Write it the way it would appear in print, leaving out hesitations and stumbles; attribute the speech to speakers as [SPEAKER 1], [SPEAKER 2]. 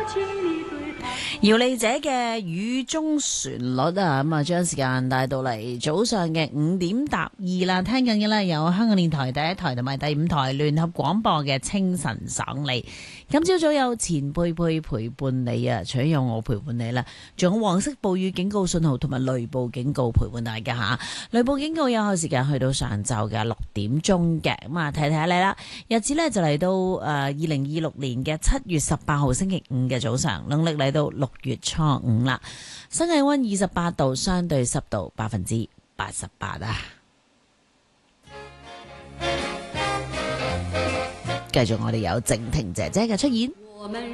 [SPEAKER 1] 姚莉姐嘅雨中旋律啊，咁啊將時間帶到嚟早上嘅5:02啦。聽緊嘅呢有香港電台第一台同埋第5台聯合廣播嘅清晨爽利。今朝早有前輩輩陪伴你啊，除咗有我陪伴你啦，仲有黃色暴雨警告信號同埋雷暴警告陪伴大家吓。雷暴警告有效時間去到上晝嘅6點鐘嘅，咁啊睇睇你啦。日子呢就嚟到2026年嘅7月18號星期5嘅早上，農曆嚟到6月初5啦。新氣溫28度，相對濕度88%啊。繼續我哋有靜婷姐姐嘅出現。